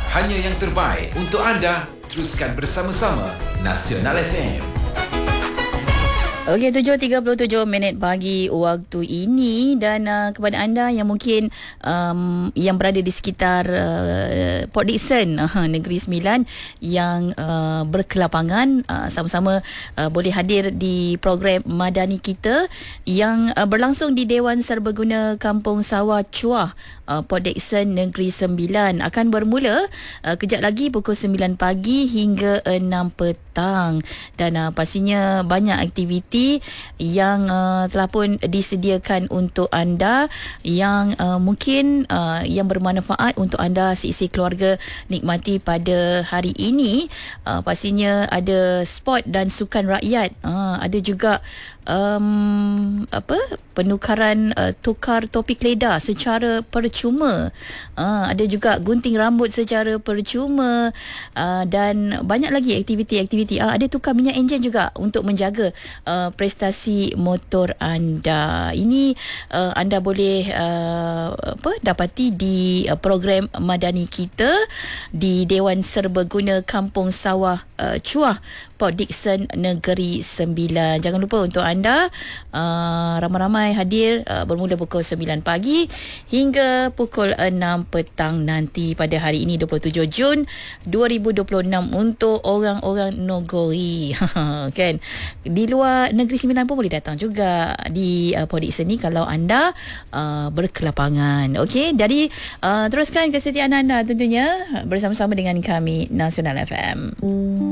Hanya yang terbaik untuk anda. Teruskan bersama-sama Nasional FM. Okey, 7.37 pagi waktu ini, dan kepada anda yang mungkin yang berada di sekitar Port Dickson, Negeri Sembilan yang berkelapangan, sama-sama boleh hadir di program Madani kita yang berlangsung di Dewan Serbaguna Kampung Sawah Chuah, Port Dickson, Negeri Sembilan. Akan bermula kejap lagi pukul 9 pagi hingga 6 petang, dan pastinya banyak aktiviti yang telah pun disediakan untuk anda yang mungkin yang bermanfaat untuk anda seisi keluarga nikmati pada hari ini. Pastinya ada sport dan sukan rakyat, ada juga penukaran tukar topi keledar secara percuma, ada juga gunting rambut secara percuma, dan banyak lagi aktiviti-aktiviti. Ada tukar minyak enjin juga untuk menjaga prestasi motor anda. Ini anda boleh dapati di program Madani kita di Dewan Serbaguna Kampung Sawah Chuah, Port Dickson, Negeri Sembilan. Jangan lupa untuk anda ramai-ramai hadir, bermula pukul 9 pagi hingga pukul 6 petang nanti pada hari ini 27 Jun 2026 untuk orang-orang Nogori. Kan, di luar Negeri Sembilan pun boleh datang juga di Port Dickson ni kalau anda berkelapangan. Okey, jadi teruskan kesetiaan anda tentunya bersama-sama dengan kami Nasional FM.